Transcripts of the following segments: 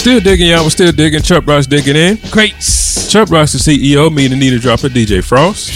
still digging, y'all. We're still digging. Chuck Rocks digging in. Greats. Chuck Rocks, the CEO. Me and the Need Dropper, DJ Frost.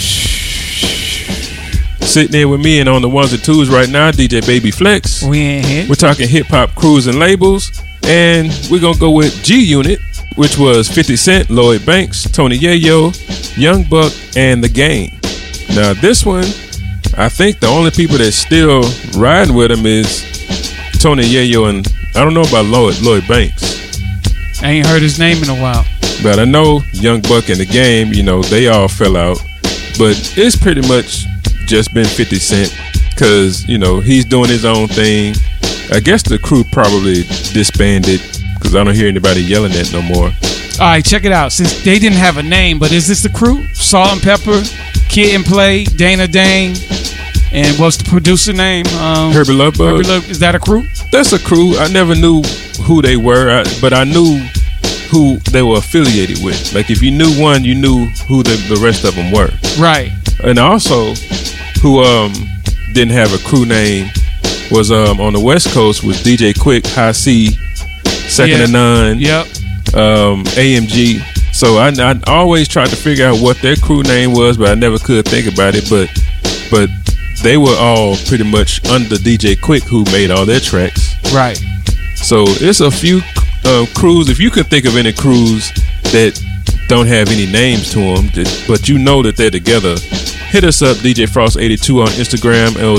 Sitting there with me and on the ones and twos right now, DJ Baby Flex. We in here. We're talking hip hop crews and labels. And we're going to go with G Unit, which was 50 Cent, Lloyd Banks, Tony Yayo, Young Buck, and The Game. Now, this one, I think the only people that's still riding with him is Tony Yayo, and I don't know about Lloyd Banks. I ain't heard his name in a while. But I know Young Buck and The Game, you know, they all fell out. But it's pretty much just been 50 Cent because, you know, he's doing his own thing. I guess the crew probably disbanded because I don't hear anybody yelling at no more. All right, check it out. Since they didn't have a name, but is this the crew? Salt and Pepper, Kid and Play, Dana Dang, and what's the producer name? Herbie Love Bug. Herbie Love, is that a crew? That's a crew. I never knew who they were, but I knew who they were affiliated with. Like if you knew one, you knew who the rest of them were. Right. And also, who didn't have a crew name was on the West Coast was DJ Quick, High C, Second to None, Yep. AMG. So I always tried to figure out what their crew name was, but I never could think about it. But they were all pretty much under DJ Quick, who made all their tracks. Right. So it's a few crews. If you can think of any crews that don't have any names to them, but you know that they're together, hit us up, DJ Frost82 on Instagram or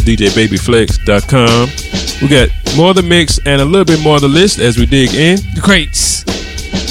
DJBabyFlex.com. We got more of the mix and a little bit more of the list as we dig in. The Crates.